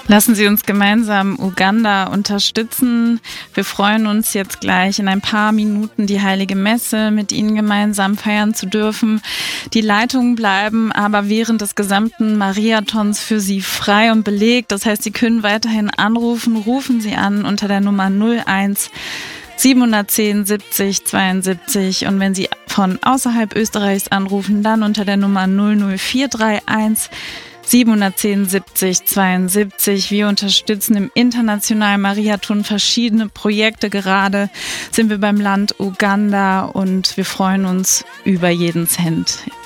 Lassen Sie uns gemeinsam Uganda unterstützen. Wir freuen uns jetzt gleich in ein paar Minuten die Heilige Messe mit Ihnen gemeinsam feiern zu dürfen. Die Leitungen bleiben aber während des gesamten Mariathons für Sie frei und belegt. Das heißt, Sie können weiterhin anrufen. Rufen Sie an unter der Nummer 01 710 70 72 und wenn Sie von außerhalb Österreichs anrufen, dann unter der Nummer 00431 710 70 72. Wir unterstützen im internationalen Mariathon verschiedene Projekte. Gerade sind wir beim Land Uganda und wir freuen uns über jeden Cent.